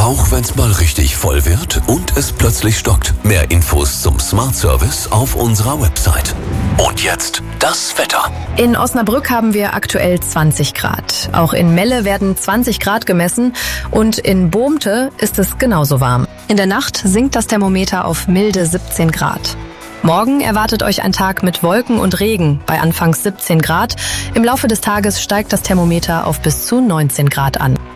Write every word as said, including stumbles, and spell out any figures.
Auch wenn's mal richtig voll wird und es plötzlich stockt. Mehr Infos zum Smart Service auf unserer Website. Und jetzt das Wetter. In Osnabrück haben wir aktuell zwanzig Grad. Auch in Melle werden zwanzig Grad gemessen und in Bohmte ist es genauso warm. In der Nacht sinkt das Thermometer auf milde siebzehn Grad. Morgen erwartet euch ein Tag mit Wolken und Regen bei anfangs siebzehn Grad. Im Laufe des Tages steigt das Thermometer auf bis zu neunzehn Grad an.